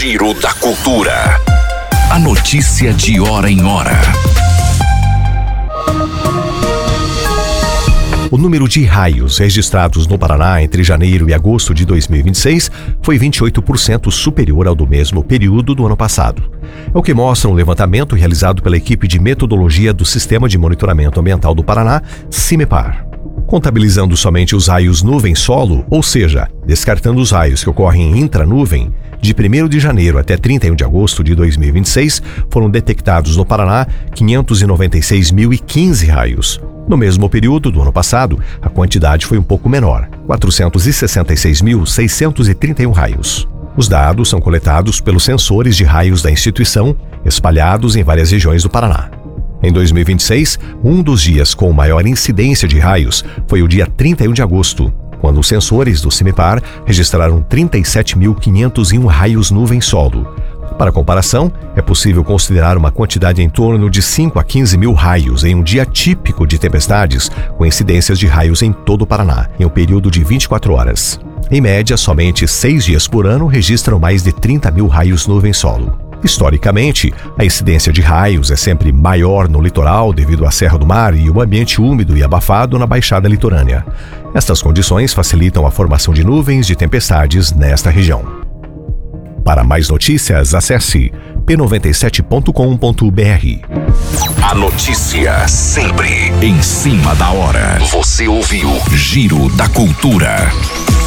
Giro da Cultura. A notícia de hora em hora. O número de raios registrados no Paraná entre janeiro e agosto de 2026 foi 28% superior ao do mesmo período do ano passado. É o que mostra um levantamento realizado pela equipe de metodologia do Sistema de Monitoramento Ambiental do Paraná, CIMEPAR. Contabilizando somente os raios nuvem-solo, ou seja, descartando os raios que ocorrem intranuvem, de 1º de janeiro até 31 de agosto de 2026, foram detectados no Paraná 596.015 raios. No mesmo período do ano passado, a quantidade foi um pouco menor, 466.631 raios. Os dados são coletados pelos sensores de raios da instituição, espalhados em várias regiões do Paraná. Em 2026, um dos dias com maior incidência de raios foi o dia 31 de agosto, quando os sensores do CIMEPAR registraram 37.501 raios nuvem-solo. Para comparação, é possível considerar uma quantidade em torno de 5 a 15 mil raios em um dia típico de tempestades, com incidências de raios em todo o Paraná, em um período de 24 horas. Em média, somente 6 dias por ano registram mais de 30 mil raios nuvem-solo. Historicamente, a incidência de raios é sempre maior no litoral devido à Serra do Mar e o ambiente úmido e abafado na Baixada Litorânea. Estas condições facilitam a formação de nuvens de tempestades nesta região. Para mais notícias, acesse p97.com.br. A notícia sempre em cima da hora. Você ouviu Giro da Cultura.